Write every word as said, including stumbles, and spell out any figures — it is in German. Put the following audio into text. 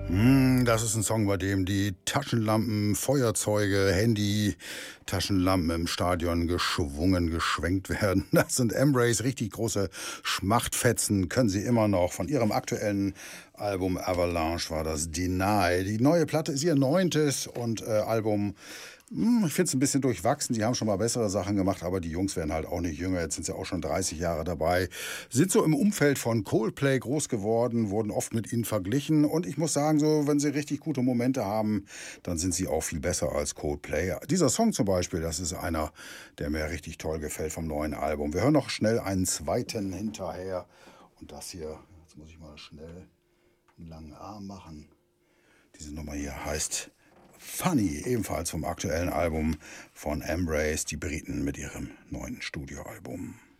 Hm, das ist ein Song, bei dem die Taschenlampen, Feuerzeuge, Handy, Taschenlampen im Stadion geschwungen, geschwenkt werden. Das sind Embrace, richtig große Schmachtfetzen, können sie immer noch. Von ihrem aktuellen Album Avalanche war das Deny. Die neue Platte ist ihr neuntes und äh, Album. Hm, Ich finde es ein bisschen durchwachsen. Die haben schon mal bessere Sachen gemacht, aber die Jungs werden halt auch nicht jünger. Jetzt sind sie auch schon dreißig Jahre dabei. Sind so im Umfeld von Coldplay groß geworden, wurden oft mit ihnen verglichen. Und ich muss sagen, so, wenn sie richtig gute Momente haben, dann sind sie auch viel besser als Coldplay. Dieser Song zum Beispiel, das ist einer, der mir richtig toll gefällt vom neuen Album. Wir hören noch schnell einen zweiten hinterher. Und das hier, jetzt muss ich mal schnell einen langen Arm machen. Diese Nummer hier heißt Funny, ebenfalls vom aktuellen Album von Embrace, die Briten mit ihrem neuen Studioalbum.